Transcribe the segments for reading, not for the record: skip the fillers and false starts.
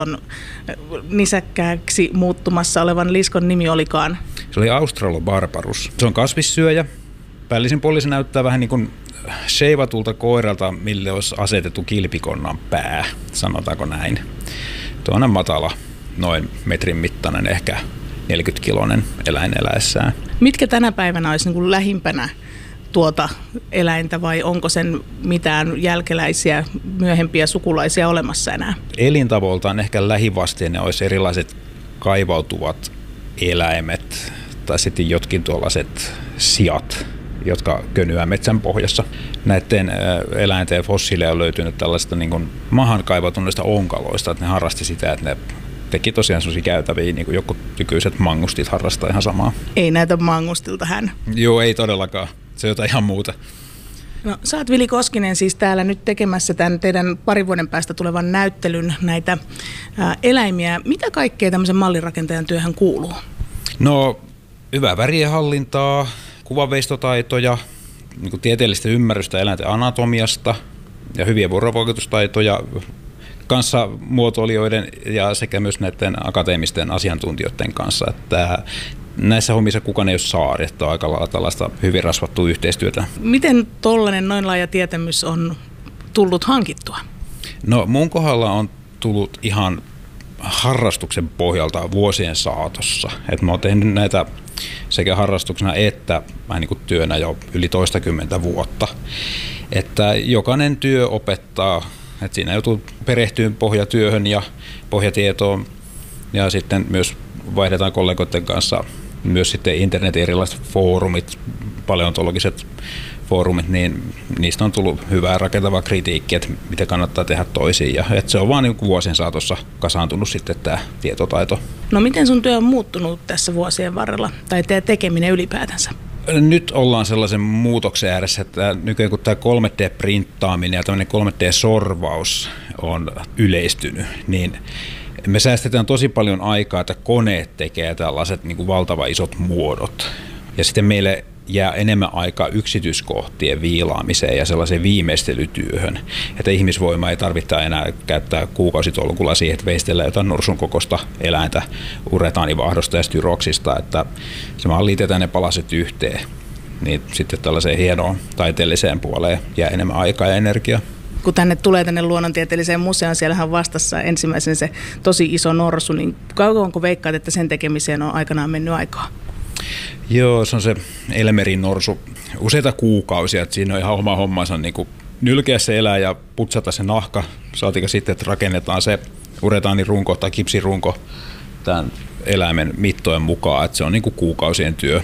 on nisäkkääksi muuttumassa olevan liskon nimi olikaan? Se oli Australobarbarus. Se on kasvissyöjä. Päällisin puolin se näyttää vähän niin kuin sheivatulta koiralta, mille olisi asetettu kilpikonnan pää, sanotaanko näin. Tuo on matala, noin metrin mittainen, ehkä 40-kiloinen eläin eläessään. Mitkä tänä päivänä olisi niin kuin lähimpänä tuota eläintä vai onko sen mitään jälkeläisiä, myöhempiä sukulaisia olemassa enää? Elintavoiltaan ehkä lähivasteinen olisi erilaiset kaivautuvat eläimet tai sitten jotkin tuollaiset siat, jotka könyää metsän pohjassa. Näiden eläinten fossiileja on löytynyt tällaista niin kuin maahan kaivautuneista onkaloista, että ne harrasti sitä, että ne teki tosiaan sellaisia käytäviä, niin kuin joku nykyiset mangustit harrastaa ihan samaa. Ei näytä mangustilta hän. Joo, ei todellakaan. Se on jotain ihan muuta. No, sä oot Vili Koskinen siis täällä nyt tekemässä tämän teidän parin vuoden päästä tulevan näyttelyn näitä eläimiä. Mitä kaikkea tämmöisen mallirakentajan työhön kuuluu? No, hyvää värienhallintaa, kuvanveistotaitoja, niin kuin tieteellistä ymmärrystä eläinten anatomiasta ja hyviä vuorovaikutustaitoja kanssamuotoilijoiden ja sekä myös näiden akateemisten asiantuntijoiden kanssa. Että näissä hommissa kukaan ei ole saari, että on aika lailla tällaista hyvin rasvattua yhteistyötä. Miten tollainen noin laaja tietämys on tullut hankittua? No mun kohdalla on tullut ihan harrastuksen pohjalta vuosien saatossa. Et mä oon tehnyt näitä sekä harrastuksena että vähän niin kuin työnä jo yli 20 vuotta. Että jokainen työ opettaa, että siinä joutuu perehtyyn pohjatyöhön ja pohjatietoon ja sitten myös vaihdetaan kollegoiden kanssa myös sitten internetin erilaiset foorumit, paleontologiset foorumit, niin niistä on tullut hyvää rakentavaa kritiikkiä, että mitä kannattaa tehdä toisiin. Ja että se on vaan niin vuosien saatossa kasaantunut sitten tämä tietotaito. No miten sun työ on muuttunut tässä vuosien varrella, tai teidän tekeminen ylipäätänsä? Nyt ollaan sellaisen muutoksen ääressä, että nykyään kun tämä 3D-printtaaminen ja tämmöinen 3D-sorvaus on yleistynyt, niin me säästetään tosi paljon aikaa, että koneet tekee tällaiset niin kuin valtavan isot muodot. Ja sitten meille jää enemmän aikaa yksityiskohtien viilaamiseen ja sellaiseen viimeistelytyöhön, että ihmisvoima ei tarvitse enää käyttää kuukausitolkulla siihen, että veistellään jotain norsun kokoista eläintä uretaanivahdosta ja styroksista, että se vaan liitetään ne palaset yhteen, niin sitten tällaiseen hienoon taiteelliseen puoleen jää enemmän aikaa ja energiaa. Kun tänne luonnontieteelliseen museoon, siellähän on vastassa ensimmäisen se tosi iso norsu, niin kauanko veikkaat, että sen tekemiseen on aikanaan mennyt aikaa? Joo, se on se Elmerin norsu. Useita kuukausia, että siinä on ihan oma hommansa niin kuin nylkeä se elää ja putsata se nahka. Saatika sitten, että rakennetaan se uretaanirunko tai kipsirunko tämän eläimen mittojen mukaan, että se on niin kuin kuukausien työ.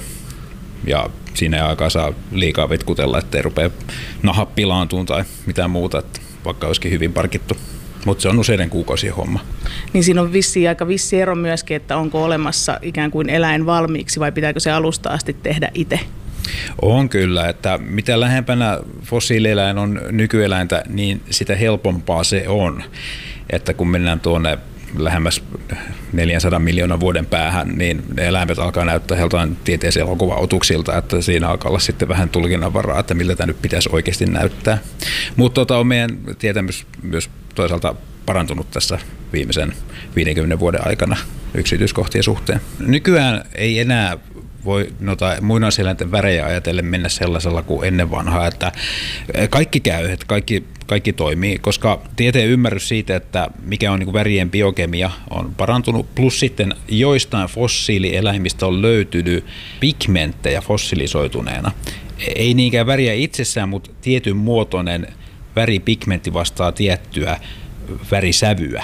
Ja siinä ei aikaa saa liikaa vitkutella, ettei rupea naha pilaantumaan tai mitään muuta, että vaikka olisikin hyvin parkittu. Mutta se on useiden kuukausien homma. Niin siinä on aika vissi ero myöskin, että onko olemassa ikään kuin eläin valmiiksi vai pitääkö se alusta asti tehdä itse? On kyllä, että mitä lähempänä fossiilieläin on nykyeläintä, niin sitä helpompaa se on. Että kun mennään tuonne lähemmäs 400 miljoonan vuoden päähän, niin ne eläimet alkaa näyttää joltain tieteellisen elokuva-otuksilta, että siinä alkaa olla sitten vähän tulkinnanvaraa, että miltä tämä nyt pitäisi oikeasti näyttää. Mutta on meidän tietämys myös toisaalta parantunut tässä viimeisen 50 vuoden aikana yksityiskohtien suhteen. Nykyään ei enää voi muinaiseläinten värejä ajatellen mennä sellaisella kuin ennen vanhaa, että kaikki käy, että kaikki toimii, koska tieteen ymmärrys siitä, että mikä on niin kuin värien biokemia on parantunut, plus sitten joistain fossiilieläimistä on löytynyt pigmenttejä fossilisoituneena. Ei niinkään väriä itsessään, mutta tietyn muotoinen väripigmentti vastaa tiettyä värisävyä.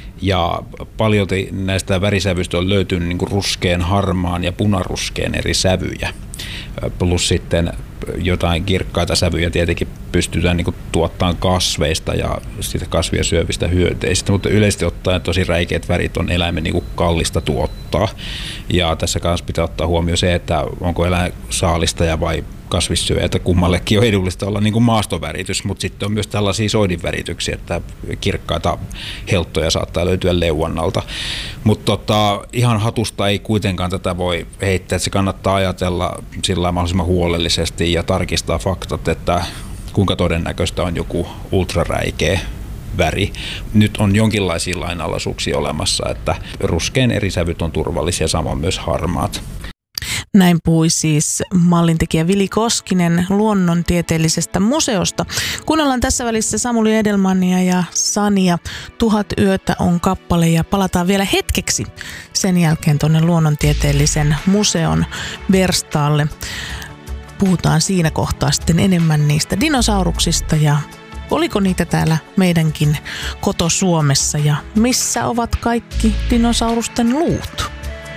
Ja paljolti näistä värisävyistä on löytynyt niin kuin ruskean, harmaan ja punaruskeen eri sävyjä. Plus sitten jotain kirkkaita sävyjä tietenkin pystytään niin kuin tuottamaan kasveista ja sitten kasvia syövistä hyönteisistä, mutta yleisesti ottaen tosi räikeät värit on eläimen niin kuin kallista tuottaa. Ja tässä kanssa pitää ottaa huomioon se, että onko eläin saalistaja vai kasvissyöjä, että kummallekin on edullista olla niin kuin maastoväritys, mutta sitten on myös tällaisia soidinvärityksiä, että kirkkaita helttoja saattaa löytyä leuannalta. Mutta ihan hatusta ei kuitenkaan tätä voi heittää, että se kannattaa ajatella sillä mahdollisimman huolellisesti ja tarkistaa faktat, että kuinka todennäköistä on joku ultraräikeä väri. Nyt on jonkinlaisia lainalaisuuksia olemassa, että ruskean eri sävyt on turvallisia, samoin myös harmaat. Näin puhui siis mallintekijä Vili Koskinen Luonnontieteellisestä museosta. Kuunnellaan tässä välissä Samuli Edelmania ja Sania. 1000 yötä on kappale ja palataan vielä hetkeksi sen jälkeen tuonne Luonnontieteellisen museon verstaalle. Puhutaan siinä kohtaa sitten enemmän niistä dinosauruksista ja oliko niitä täällä meidänkin koto-Suomessa ja missä ovat kaikki dinosaurusten luut?